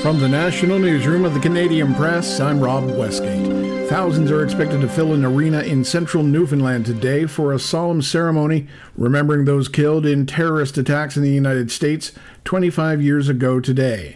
From the National Newsroom of the Canadian Press, I'm Rob Westgate. Thousands are expected to fill an arena in central Newfoundland today for a solemn ceremony remembering those killed in terrorist attacks in the United States 25 years ago today.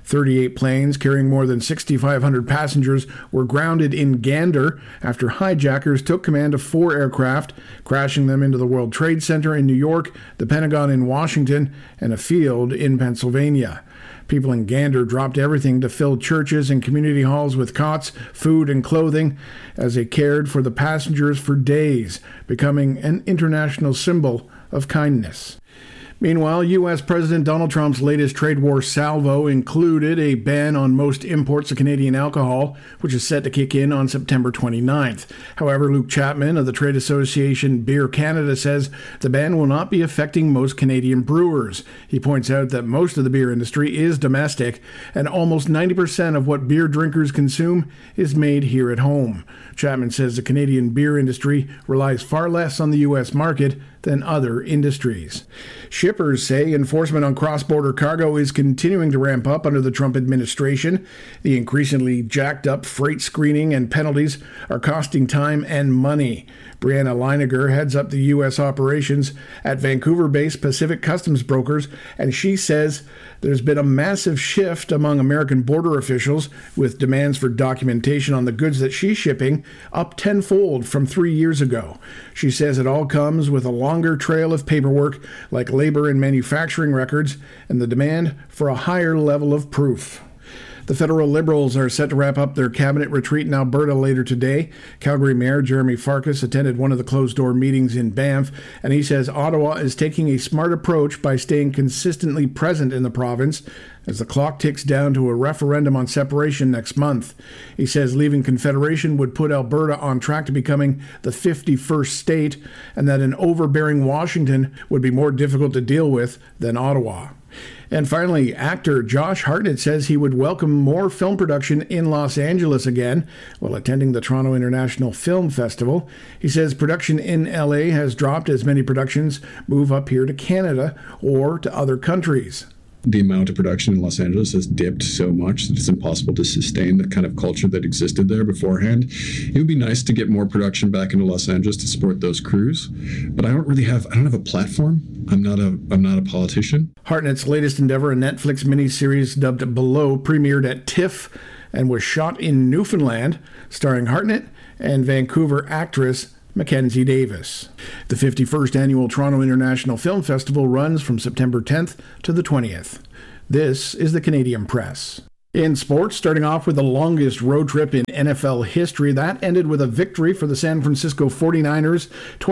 38 planes carrying more than 6,500 passengers were grounded in Gander after hijackers took command of 4 aircraft, crashing them into the World Trade Center in New York, the Pentagon in Washington, and a field in Pennsylvania. People in Gander dropped everything to fill churches and community halls with cots, food, and clothing as they cared for the passengers for days, becoming an international symbol of kindness. Meanwhile, U.S. President Donald Trump's latest trade war salvo included a ban on most imports of Canadian alcohol, which is set to kick in on September 29th. However, Luke Chapman of the trade association Beer Canada says the ban will not be affecting most Canadian brewers. He points out that most of the beer industry is domestic, and almost 90% of what beer drinkers consume is made here at home. Chapman says the Canadian beer industry relies far less on the U.S. market than other industries. Shippers say enforcement on cross-border cargo is continuing to ramp up under the Trump administration. The increasingly jacked up freight screening and penalties are costing time and money. Brianna Leiniger heads up the U.S. operations at Vancouver-based Pacific Customs Brokers, and she says there's been a massive shift among American border officials with demands for documentation on the goods that she's shipping up tenfold from 3 years ago. She says it all comes with a longer trail of paperwork like labor and manufacturing records and the demand for a higher level of proof. The federal Liberals are set to wrap up their cabinet retreat in Alberta later today. Calgary Mayor Jeremy Farkas attended one of the closed-door meetings in Banff, and he says Ottawa is taking a smart approach by staying consistently present in the province as the clock ticks down to a referendum on separation next month. He says leaving Confederation would put Alberta on track to becoming the 51st state, and that an overbearing Washington would be more difficult to deal with than Ottawa. And finally, actor Josh Hartnett says he would welcome more film production in Los Angeles again while attending the Toronto International Film Festival. He says production in LA has dropped as many productions move up here to Canada or to other countries. The amount of production in Los Angeles has dipped so much that it's impossible to sustain the kind of culture that existed there beforehand. It would be nice to get more production back into Los Angeles to support those crews, but I don't have a platform. I'm not a politician. Hartnett's latest endeavor, a Netflix miniseries dubbed Below, premiered at TIFF and was shot in Newfoundland, starring Hartnett and Vancouver actress Mackenzie Davis. The 51st Annual Toronto International Film Festival runs from September 10th to the 20th. This is the Canadian Press. In sports, starting off with the longest road trip in NFL history, that ended with a victory for the San Francisco 49ers,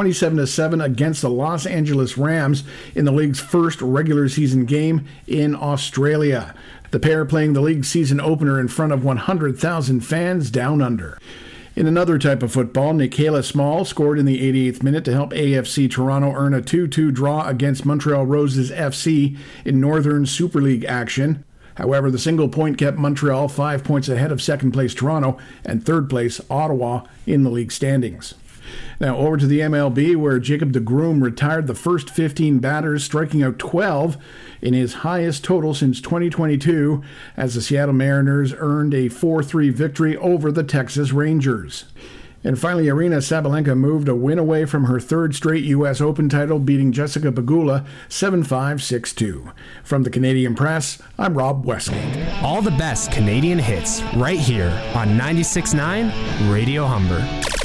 27-7 against the Los Angeles Rams in the league's first regular season game in Australia. The pair playing the league season opener in front of 100,000 fans down under. In another type of football, Nikhila Small scored in the 88th minute to help AFC Toronto earn a 2-2 draw against Montreal Roses FC in Northern Super League action. However, the single point kept Montreal 5 points ahead of second-place Toronto and third-place Ottawa in the league standings. Now over to the MLB, where Jacob deGrom retired the first 15 batters, striking out 12 in his highest total since 2022, as the Seattle Mariners earned a 4-3 victory over the Texas Rangers. And finally, Aryna Sabalenka moved a win away from her third straight U.S. Open title, beating Jessica Pegula 7-5, 6-2. From the Canadian Press, I'm Rob Westgate. All the best Canadian hits right here on 96.9 Radio Humber.